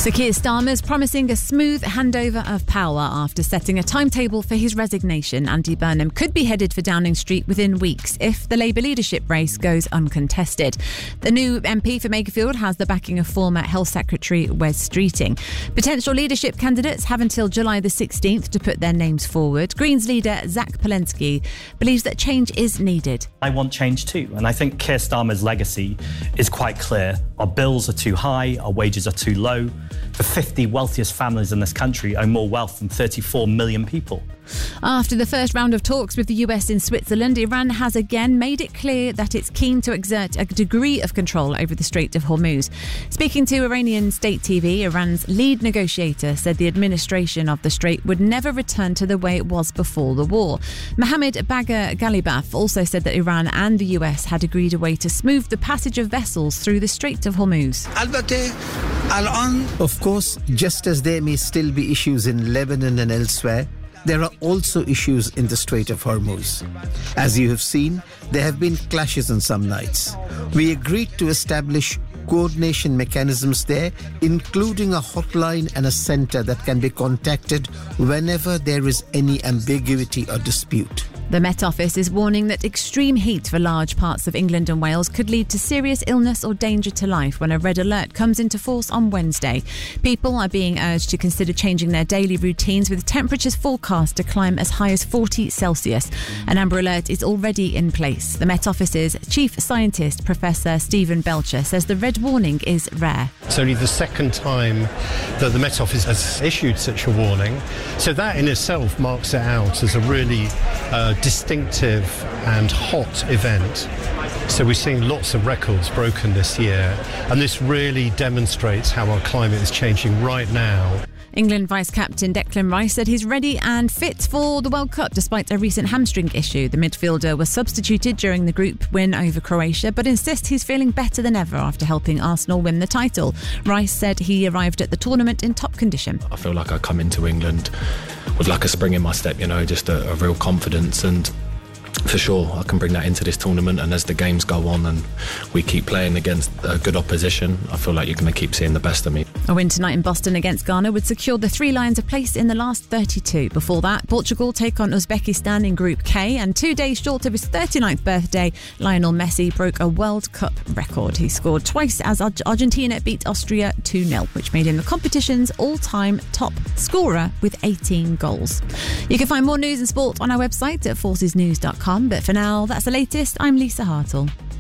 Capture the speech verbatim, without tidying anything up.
Sir Keir Starmer's promising a smooth handover of power after setting a timetable for his resignation. Andy Burnham could be headed for Downing Street within weeks if the Labour leadership race goes uncontested. The new M P for Makerfield has the backing of former Health Secretary Wes Streeting. Potential leadership candidates have until July the sixteenth to put their names forward. Greens leader Zach Palensky believes that change is needed. I want change too, and I think Keir Starmer's legacy is quite clear. Our bills are too high, our wages are too low. The fifty wealthiest families in this country own more wealth than thirty-four million people. After the first round of talks with the U S in Switzerland, Iran has again made it clear that it's keen to exert a degree of control over the Strait of Hormuz. Speaking to Iranian state T V, Iran's lead negotiator said the administration of the strait would never return to the way it was before the war. Mohammed Bagher Ghalibaf also said that Iran and the U S had agreed a way to smooth the passage of vessels through the Strait of Hormuz. Of course, just as there may still be issues in Lebanon and elsewhere, there are also issues in the Strait of Hormuz. As you have seen, there have been clashes on some nights. We agreed to establish coordination mechanisms there, including a hotline and a centre that can be contacted whenever there is any ambiguity or dispute. The Met Office is warning that extreme heat for large parts of England and Wales could lead to serious illness or danger to life when a red alert comes into force on Wednesday. People are being urged to consider changing their daily routines, with temperatures forecast to climb as high as forty Celsius. An amber alert is already in place. The Met Office's chief scientist, Professor Stephen Belcher, says the red warning is rare. It's only the second time that the Met Office has issued such a warning, so that in itself marks it out as a really uh, distinctive and hot event. So we're seeing lots of records broken this year, and this really demonstrates how our climate is changing right now. England vice-captain Declan Rice said he's ready and fit for the World Cup despite a recent hamstring issue. The midfielder was substituted during the group win over Croatia, but insists he's feeling better than ever after helping Arsenal win the title. Rice said he arrived at the tournament in top condition. I feel like I come into England with like a spring in my step, you know, just a, a real confidence, and for sure I can bring that into this tournament. And as the games go on and we keep playing against a good opposition, I feel like you're going to keep seeing the best of me. A win tonight in Boston against Ghana would secure the Three Lions a place in the last thirty-two. Before that, Portugal take on Uzbekistan in Group K, and two days short of his thirty-ninth birthday, Lionel Messi broke a World Cup record. He scored twice as Argentina beat Austria two nil, which made him the competition's all-time top scorer with eighteen goals. You can find more news and sport on our website at forces news dot com, but for now, that's the latest. I'm Lisa Hartle.